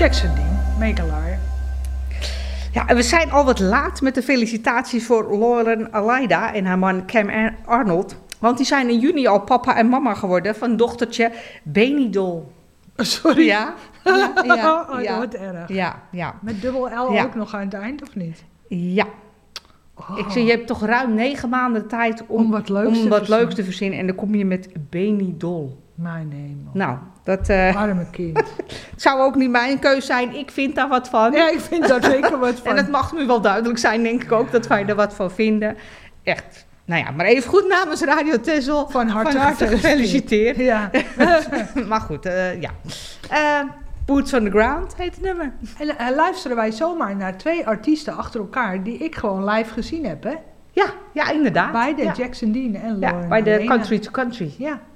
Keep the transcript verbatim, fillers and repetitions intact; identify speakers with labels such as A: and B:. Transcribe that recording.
A: Jackson Dean, Make a Liar.
B: Ja, en we zijn al wat laat met de felicitaties voor Lauren Alaida en haar man Cam Arnold. Want die zijn in juni al papa en mama geworden van dochtertje Benidol.
A: Sorry.
B: Ja, ja, ja.
A: Oh,
B: ja.
A: wat erg.
B: Ja, ja.
A: Met dubbel L
B: Ja.
A: ook nog aan het eind, of niet?
B: Ja.
A: Oh.
B: Ik zeg, je hebt toch ruim negen maanden de tijd om,
A: Om wat leuks
B: om
A: te
B: wat
A: verzinnen.
B: leuks te verzinnen. En dan kom je met Benidol.
A: Mijn hemel.
B: Nou, dat eh,
A: Arme kind.
B: zou ook niet mijn keus zijn. Ik vind daar wat van.
A: Ja, ik vind daar zeker wat van.
B: En het mag nu wel duidelijk zijn, denk ik ook, dat wij er wat van vinden. Echt. Nou ja, maar even goed namens Radio Texel.
A: Van harte,
B: Van harte gefeliciteerd.
A: Ja.
B: Maar goed, uh, ja. Uh, Boots on the Ground heet het nummer.
A: En uh, luisteren wij zomaar naar twee artiesten achter elkaar die ik gewoon live gezien heb, hè?
B: Ja, ja inderdaad.
A: Bij de
B: ja.
A: Jackson Dean en Lauren.
B: Ja, bij de
A: Alaina.
B: Country to Country.
A: Ja.